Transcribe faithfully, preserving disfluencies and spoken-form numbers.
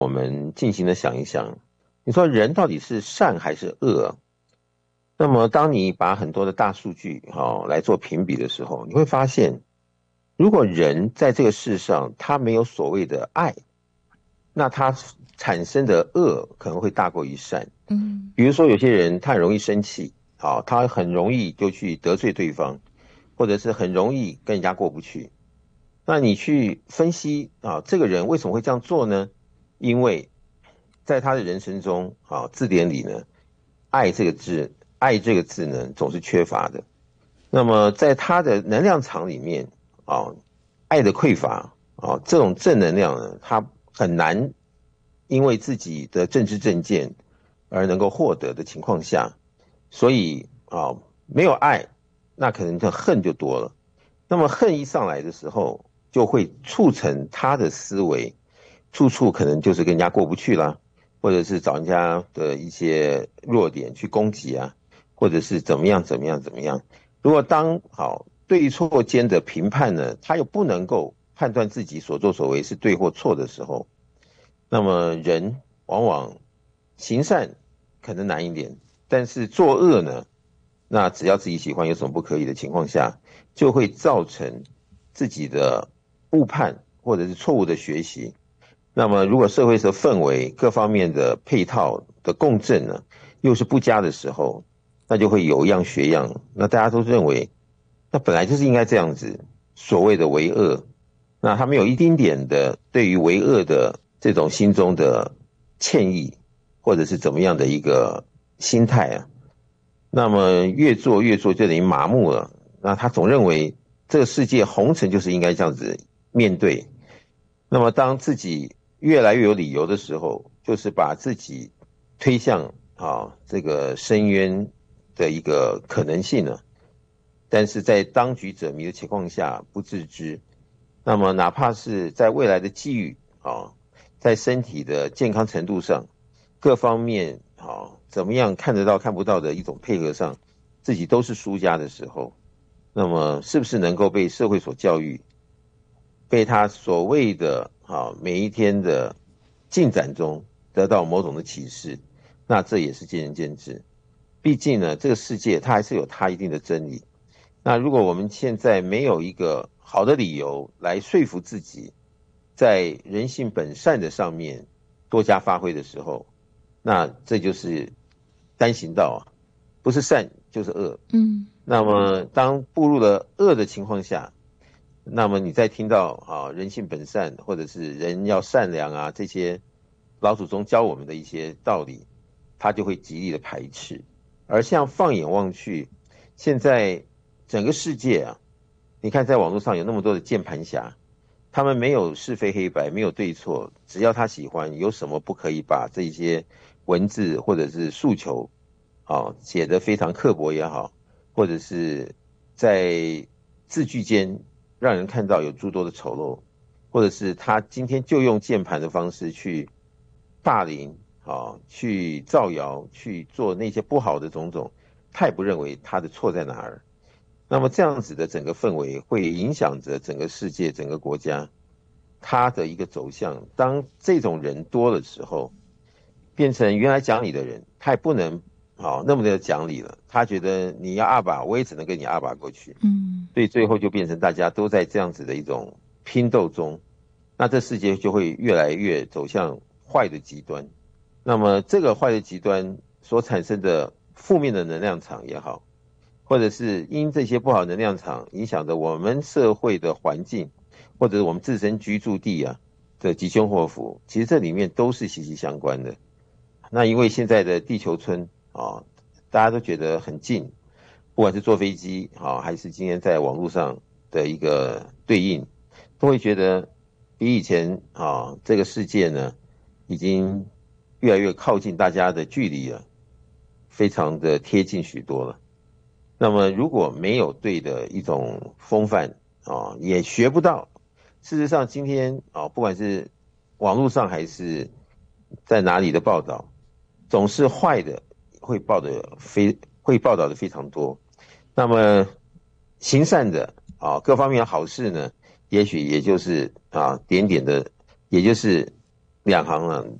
我们静心的想一想，你说人到底是善还是恶？那么当你把很多的大数据、哦、来做评比的时候，你会发现，如果人在这个世上他没有所谓的爱，那他产生的恶可能会大过于善。 嗯比如说有些人他很容易生气、哦、他很容易就去得罪对方，或者是很容易跟人家过不去。那你去分析啊，这个人为什么会这样做呢？因为在他的人生中啊，字典里呢，爱这个字，爱这个字呢，总是缺乏的。那么在他的能量场里面啊，爱的匮乏啊，这种正能量呢，他很难因为自己的政治正见而能够获得的情况下，所以啊，没有爱，那可能就恨就多了。那么恨一上来的时候，就会促成他的思维，处处可能就是跟人家过不去啦，或者是找人家的一些弱点去攻击啊，或者是怎么样怎么样怎么样。如果当好对错间的评判呢，他又不能够判断自己所作所为是对或错的时候，那么人往往行善可能难一点，但是作恶呢，那只要自己喜欢，有什么不可以的情况下，就会造成自己的误判或者是错误的学习。那么如果社会的氛围各方面的配套的共振呢，又是不佳的时候，那就会有样学样，那大家都认为那本来就是应该这样子，所谓的为恶，那他没有一丁点的对于为恶的这种心中的歉意，或者是怎么样的一个心态啊，那么越做越做就等于麻木了。那他总认为这个世界红尘就是应该这样子面对。那么当自己越来越有理由的时候，就是把自己推向啊这个深渊的一个可能性呢。但是在当局者迷的情况下不自知，那么哪怕是在未来的机遇啊，在身体的健康程度上，各方面啊怎么样看得到看不到的一种配合上，自己都是输家的时候，那么是不是能够被社会所教育，被他所谓的啊每一天的进展中得到某种的启示，那这也是见仁见智。毕竟呢，这个世界它还是有它一定的真理。那如果我们现在没有一个好的理由来说服自己，在人性本善的上面多加发挥的时候，那这就是单行道啊，不是善就是恶。 嗯那么当步入了恶的情况下，那么你再听到啊人性本善，或者是人要善良啊这些老祖宗教我们的一些道理，他就会极力的排斥。而像放眼望去，现在整个世界啊，你看在网络上有那么多的键盘侠，他们没有是非黑白，没有对错，只要他喜欢，有什么不可以把这些文字或者是诉求啊写得非常刻薄也好，或者是在字句间让人看到有诸多的丑陋，或者是他今天就用键盘的方式去霸凌啊，去造谣，去做那些不好的种种，他也不认为他的错在哪儿。那么这样子的整个氛围会影响着整个世界、整个国家它的一个走向。当这种人多的时候，变成原来讲理的人，他也不能好、哦、那么的讲理了。他觉得你要二把，我也只能跟你二把过去。 嗯所以最后就变成大家都在这样子的一种拼斗中，那这世界就会越来越走向坏的极端。那么这个坏的极端所产生的负面的能量场也好，或者是因这些不好能量场影响着我们社会的环境，或者是我们自身居住地啊的吉凶祸福，其实这里面都是息息相关的。那因为现在的地球村啊，大家都觉得很近，不管是坐飞机啊，还是今天在网络上的一个对应，都会觉得比以前啊这个世界呢，已经越来越靠近大家的距离了，非常的贴近许多了。那么如果没有对的一种风范啊，也学不到。事实上，今天啊，不管是网络上还是在哪里的报道，总是坏的会报的非会报道的非常多。那么行善的啊，各方面好事呢，也许也就是啊点点的，也就是两行啊，